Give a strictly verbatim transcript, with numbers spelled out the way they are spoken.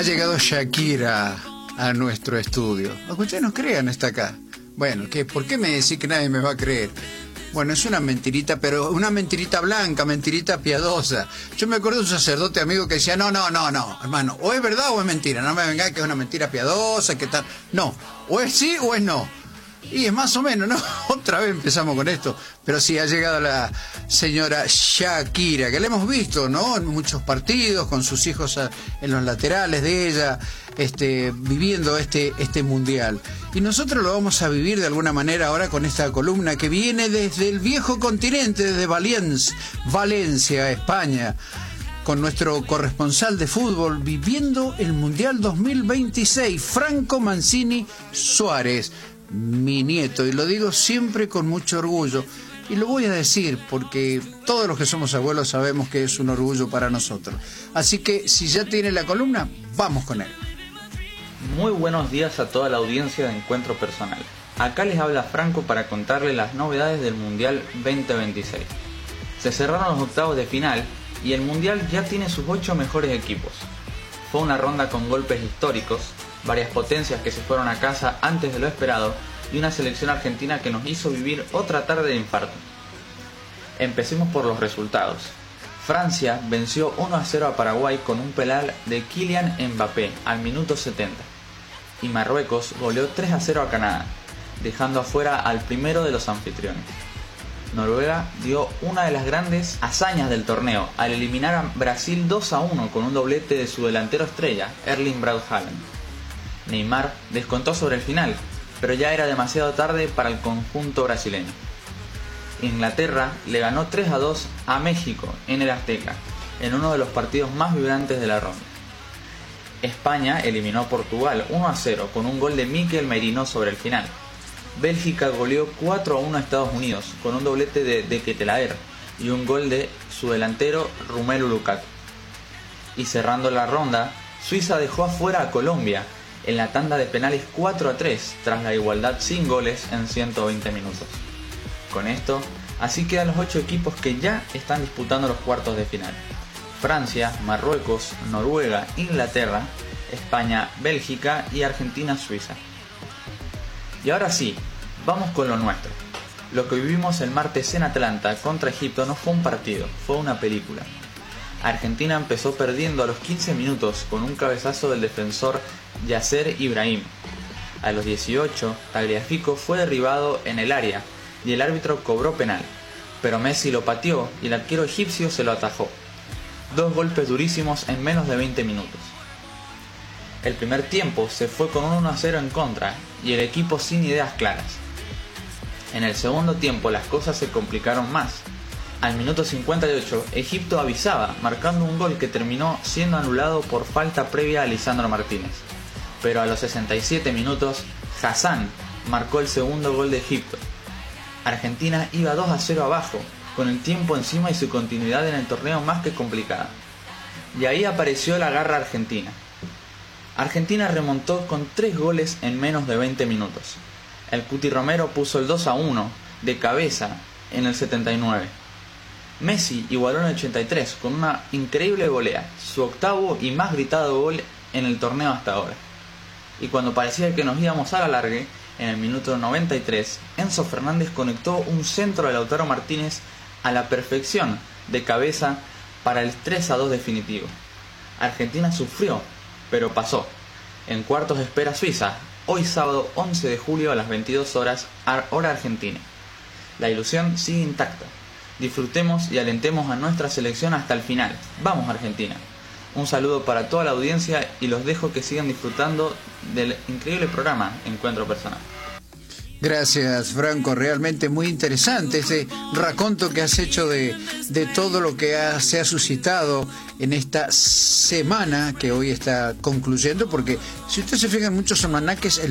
Ha llegado Shakira a nuestro estudio. Aunque ustedes no crean, está acá. Bueno, ¿qué? ¿Por qué me decís que nadie me va a creer? Bueno, es una mentirita, pero una mentirita blanca, mentirita piadosa. Yo me acuerdo de un sacerdote amigo que decía, no, no, no, no, hermano, o es verdad o es mentira. No me vengáis que es una mentira piadosa, que tal. No, o es sí o es no. Y es más o menos, ¿no? Otra vez empezamos con esto. Pero sí, ha llegado la señora Shakira, que la hemos visto, ¿no? En muchos partidos, con sus hijos en los laterales de ella, este, viviendo este, este mundial. Y nosotros lo vamos a vivir de alguna manera ahora con esta columna que viene desde el viejo continente, desde Valencia, Valencia, España, con nuestro corresponsal de fútbol viviendo el Mundial dos mil veintiséis, Franco Mancini Suárez, mi nieto, y lo digo siempre con mucho orgullo, y lo voy a decir porque todos los que somos abuelos sabemos que es un orgullo para nosotros. Así que si ya tiene la columna, vamos con él. Muy buenos días a toda la audiencia de Encuentro Personal. Acá les habla Franco para contarles las novedades del Mundial veinte veintiséis. Se cerraron los octavos de final y el Mundial ya tiene sus ocho mejores equipos. Fue una ronda con golpes históricos, varias potencias que se fueron a casa antes de lo esperado y una selección argentina que nos hizo vivir otra tarde de infarto. Empecemos por los resultados. Francia venció uno a cero a Paraguay con un penal de Kylian Mbappé al minuto setenta. Y Marruecos goleó tres a cero a Canadá, dejando afuera al primero de los anfitriones. Noruega dio una de las grandes hazañas del torneo al eliminar a Brasil dos a uno con un doblete de su delantero estrella, Erling Braut Haaland. Neymar descontó sobre el final, pero ya era demasiado tarde para el conjunto brasileño. Inglaterra le ganó tres a dos a México en el Azteca, en uno de los partidos más vibrantes de la ronda. España eliminó a Portugal uno a cero con un gol de Mikel Merino sobre el final. Bélgica goleó cuatro a uno a Estados Unidos con un doblete de De Ketelaere y un gol de su delantero Romelu Lukaku. Y cerrando la ronda, Suiza dejó afuera a Colombia en la tanda de penales cuatro a tres tras la igualdad sin goles en ciento veinte minutos. Con esto, así quedan los ocho equipos que ya están disputando los cuartos de final: Francia, Marruecos, Noruega, Inglaterra, España, Bélgica y Argentina, Suiza. Y ahora sí, vamos con lo nuestro. Lo que vivimos el martes en Atlanta contra Egipto no fue un partido, fue una película. Argentina empezó perdiendo a los quince minutos con un cabezazo del defensor Yasser Ibrahim. A los dieciocho, Tagliafico fue derribado en el área y el árbitro cobró penal, pero Messi lo pateó y el arquero egipcio se lo atajó. Dos golpes durísimos en menos de veinte minutos. El primer tiempo se fue con un uno a cero en contra y el equipo sin ideas claras. En el segundo tiempo las cosas se complicaron más. Al minuto cincuenta y ocho, Egipto avisaba, marcando un gol que terminó siendo anulado por falta previa a Lisandro Martínez. Pero a los sesenta y siete minutos, Hassan marcó el segundo gol de Egipto. Argentina iba dos a cero abajo, con el tiempo encima y su continuidad en el torneo más que complicada. Y ahí apareció la garra argentina. Argentina remontó con tres goles en menos de veinte minutos. El Cuti Romero puso el dos a uno de cabeza en el setenta y nueve. Messi igualó en el ochenta y tres con una increíble volea, su octavo y más gritado gol en el torneo hasta ahora. Y cuando parecía que nos íbamos a la largue, en el minuto noventa y tres, Enzo Fernández conectó un centro de Lautaro Martínez a la perfección de cabeza para el tres a dos definitivo. Argentina sufrió, pero pasó. En cuartos espera Suiza, hoy sábado once de julio a las veintidós horas, hora argentina. La ilusión sigue intacta. Disfrutemos y alentemos a nuestra selección hasta el final. ¡Vamos, Argentina! Un saludo para toda la audiencia y los dejo que sigan disfrutando del increíble programa Encuentro Personal. Gracias, Franco, realmente muy interesante ese raconto que has hecho de, de todo lo que ha, se ha suscitado en esta semana que hoy está concluyendo, porque si ustedes se fijan, muchos almanaques